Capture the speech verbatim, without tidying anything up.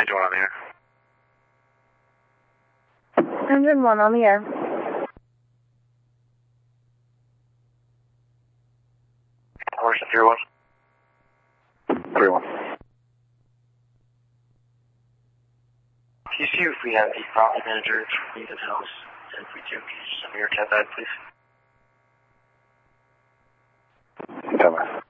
Engine one on the air. Engine one on the air. Horse three one. three one. Can you see if we have a property manager for Nathan House? And if we do, can you just send me your cat bag, please? Come on.